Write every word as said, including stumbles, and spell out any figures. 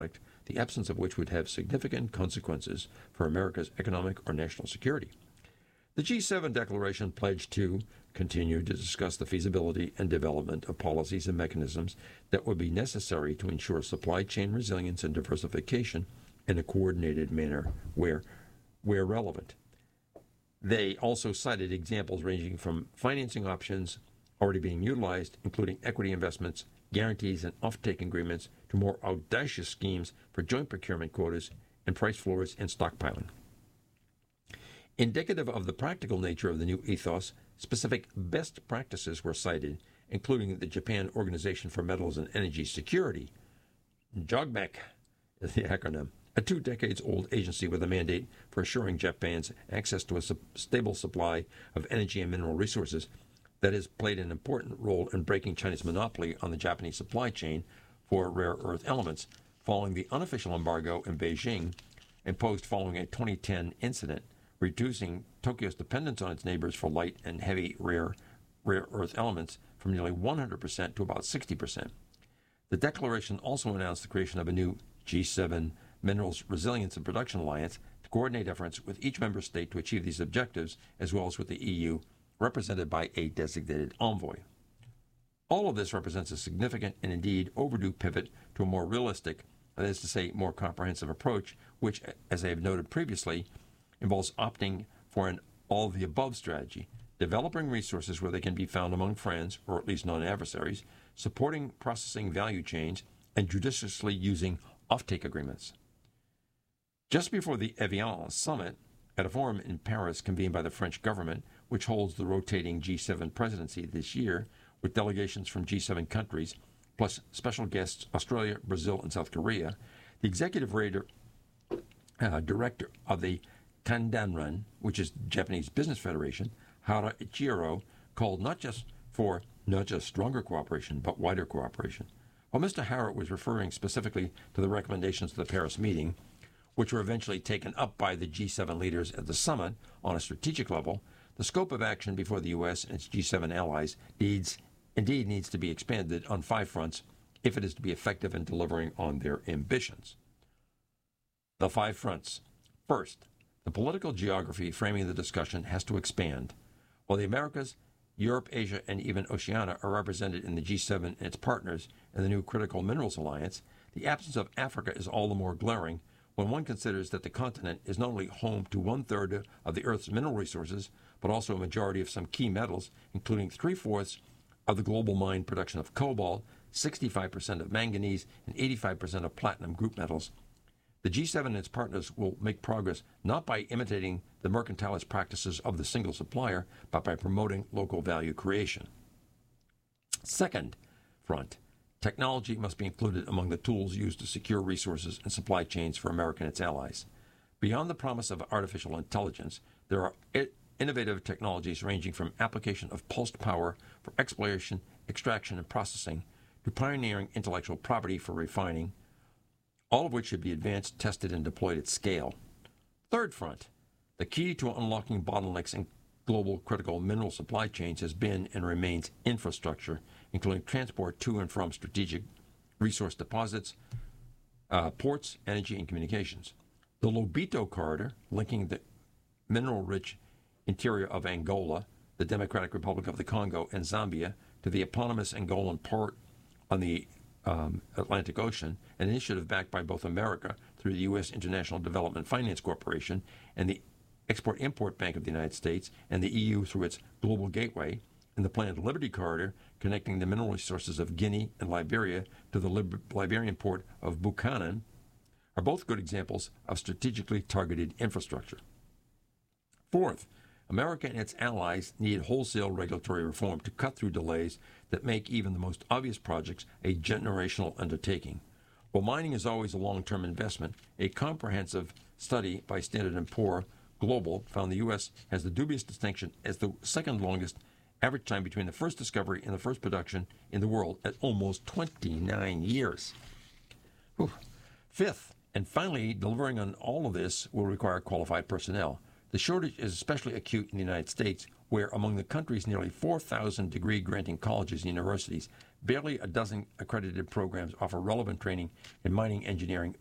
the absence of which would have significant consequences for America's economic or national security. The G seven declaration pledged to continue to discuss the feasibility and development of policies and mechanisms that would be necessary to ensure supply chain resilience and diversification in a coordinated manner where, where relevant. They also cited examples ranging from financing options already being utilized, including equity investments, guarantees, and offtake agreements, to more audacious schemes for joint procurement quotas and price floors and stockpiling. Indicative of the practical nature of the new ethos, specific best practices were cited, including the Japan Organization for Metals and Energy Security, JOGMEC is the acronym, a two decades old agency with a mandate for assuring Japan's access to a su- stable supply of energy and mineral resources that has played an important role in breaking China's monopoly on the Japanese supply chain for rare earth elements following the unofficial embargo in Beijing imposed following a twenty ten incident, reducing Tokyo's dependence on its neighbors for light and heavy rare, rare earth elements from nearly one hundred percent to about sixty percent. The declaration also announced the creation of a new G seven Minerals Resilience and Production Alliance to coordinate efforts with each member state to achieve these objectives, as well as with the E U, represented by a designated envoy. All of this represents a significant and indeed overdue pivot to a more realistic, that is to say, more comprehensive approach, which, as I have noted previously, involves opting for an all-of-the-above strategy, developing resources where they can be found among friends, or at least non-adversaries, supporting processing value chains, and judiciously using offtake agreements. Just before the Evian summit, at a forum in Paris convened by the French government, which holds the rotating G seven presidency this year, with delegations from G seven countries, plus special guests Australia, Brazil, and South Korea, the executive raider, uh, director of the Kandanran, which is Japanese Business Federation, Hara Ichiro, called not just for not just stronger cooperation, but wider cooperation. While Mister Hara was referring specifically to the recommendations of the Paris meeting, which were eventually taken up by the G seven leaders at the summit on a strategic level, the scope of action before the U S and its G seven allies needs, indeed needs to be expanded on five fronts if it is to be effective in delivering on their ambitions. The five fronts. First, the political geography framing the discussion has to expand. While the Americas, Europe, Asia, and even Oceania are represented in the G seven and its partners in the new Critical Minerals Alliance, the absence of Africa is all the more glaring when one considers that the continent is not only home to one-third of the Earth's mineral resources, but also a majority of some key metals, including three-fourths of the global mine production of cobalt, sixty-five percent of manganese, and eighty-five percent of platinum group metals. The G seven and its partners will make progress not by imitating the mercantilist practices of the single supplier, but by promoting local value creation. Second front, technology must be included among the tools used to secure resources and supply chains for America and its allies. Beyond the promise of artificial intelligence, there are innovative technologies ranging from application of pulsed power for exploration, extraction, and processing to pioneering intellectual property for refining, all of which should be advanced, tested, and deployed at scale. Third front, the key to unlocking bottlenecks in global critical mineral supply chains has been and remains infrastructure, including transport to and from strategic resource deposits, uh, ports, energy, and communications. The Lobito Corridor, linking the mineral-rich interior of Angola, the Democratic Republic of the Congo, and Zambia to the eponymous Angolan port on the um, Atlantic Ocean, an initiative backed by both America through the U S International Development Finance Corporation and the Export-Import Bank of the United States, and the E U through its Global Gateway, and the planned Liberty Corridor connecting the mineral resources of Guinea and Liberia to the Lib- Liberian port of Buchanan, are both good examples of strategically targeted infrastructure. Fourth, America and its allies need wholesale regulatory reform to cut through delays that make even the most obvious projects a generational undertaking. While mining is always a long-term investment, a comprehensive study by Standard and Poor Global found the U S has the dubious distinction as the second longest average time between the first discovery and the first production in the world at almost twenty-nine years. Whew. Fifth, and finally, delivering on all of this will require qualified personnel. The shortage is especially acute in the United States, where among the country's nearly four thousand degree-granting colleges and universities, Barely a dozen accredited programs offer relevant training in mining engineering,